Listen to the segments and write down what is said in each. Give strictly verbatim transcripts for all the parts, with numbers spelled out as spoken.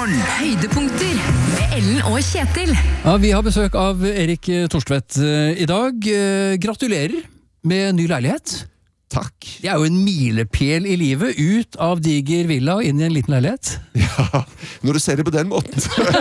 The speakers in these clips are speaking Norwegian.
Morgen. Høydepunkter med Ellen og Kjetil. Ja, vi har besøk av Erik Torstvedt i dag. Gratulerer med ny leilighet. Takk. Det er jo en milepæl i livet, ut av diger villa og inn i en liten leilighet. Ja, når du ser det på den måten.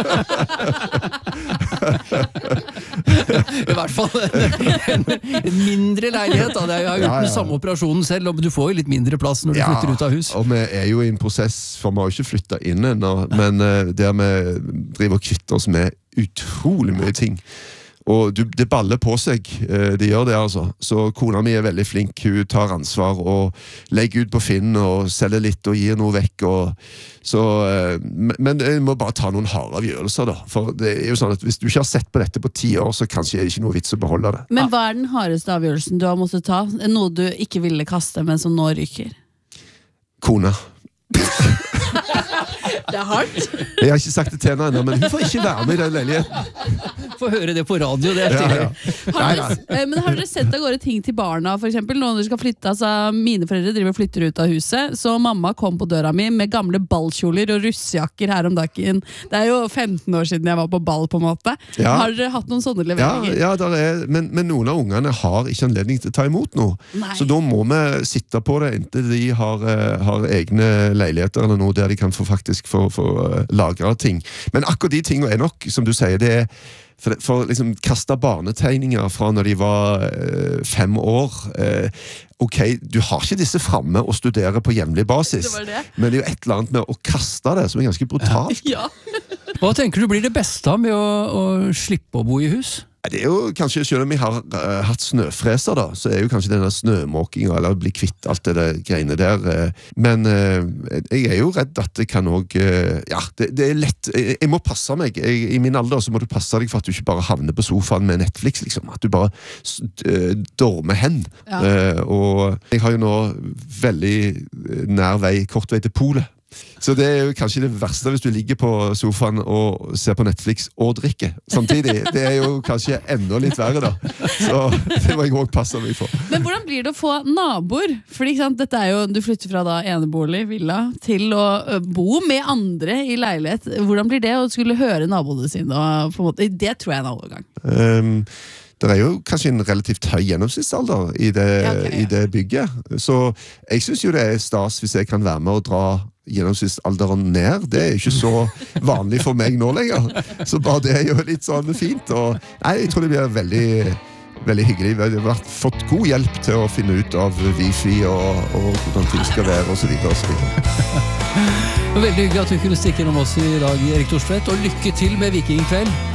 I hvert fall en, en mindre leilighet. Da. Det er jo uten Ja, ja. samme operasjonen selv, og du får jo litt mindre plass når du Ja, flytter ut av hus. og vi er jo i en prosess, for vi har jo ikke flyttet inn ennå, men uh, der vi driver og kvitter oss med utrolig mye ting. Og du, det baller på seg, uh, det gjør det altså. Så kona mi er veldig flink, hun tar ansvar og legger ut på Finn og selger litt og gir noe vekk. Og, så, uh, men, men jeg må bare ta noen harde avgjørelser da, for det er jo sånn at hvis du ikke har sett på dette på ti år, så kanskje er det ikke noe vits å beholde det. Men hva er den hardeste avgjørelsen du har måttet ta? Noe du ikke ville kaste, men som nå ryker? Kona. Det er hardt. Jeg har ikke sagt det til henne ennå, men hun får ikke være med i den leiligheten. Få høre det på radio, det er stilig. Ja, ja. Har dere, eh, men har dere sett av gårde ting til barna, for eksempel? Når dere skal flytte, altså, mine foreldre driver og flytter ut av huset, så mamma kom på døra mi med gamle ballkjoler og russejakker her om dagen. Det er jo femten år siden jeg var på ball, på en måte. Ja. Har dere hatt noen sånne Ja, leveringer? ja der er, men, men noen av ungene har ikke anledning til å ta imot noe. Nei. Så da må vi sitte på det inntil de har, eh, har egne leiligheter eller noe der de kan få faktisk få, få uh, lagre ting. Men akkurat de tingene er nok, som du sier, det er for, for liksom kaste barnetegninger fra når de var uh, fem år. Uh, ok, du har ikke disse fremme og studerer på jevnlig basis, Det var det. men det er jo et eller annet med å kaste det som er ganske brutalt. Ja. Hva tenker du blir det beste av med å, å slippe å bo i hus? Det er jo kanskje, selv om vi har uh, hatt snøfreser da, så er jo kanskje denne snømåkingen, eller bli kvitt alt det der greiene der. Uh, men uh, jeg er jo redd at det kan også, uh, ja, det, det er lett, jeg, jeg må passe meg. Jeg, I min alder så må du passe deg for at du ikke bare havner på sofaen med Netflix, liksom. At du bare uh, dormer hen. Ja. Uh, og jeg har jo nå veldig nær vei, kort vei til polet. Så det er jo kanskje det verste hvis du ligger på sofaen og ser på Netflix og drikker samtidig. Det er jo kanskje enda litt verre da. Så det må jeg også passe meg for. Men hvordan blir det å få naboer? Fordi ikke sant, dette er jo, du flytter fra da enebolig, villa, til å ø, bo med andre i leilighet. Hvordan blir det å skulle høre naboene sine? Og på en måte, det tror jeg er en overgang. Um, det er jo kanskje en relativt høy gjennomsnittsalder i det, Ja, ok, ja. i det bygget. Så jeg synes jo det er stas hvis jeg kan være med og dra gjennomsnittsalderen ned. Det er jo ikke så vanlig for meg nå lenger. Så bare det er jo litt sånn fint. Og, nei, jeg tror det blir veldig, veldig hyggelig. Vi har vært, fått god hjelp til å finne ut av wifi og, og hvordan ting skal være og så videre og så videre. Veldig hyggelig at du kunne stikke innom oss i dag, Erik Torstvedt, og lykke til med Vikingkveld.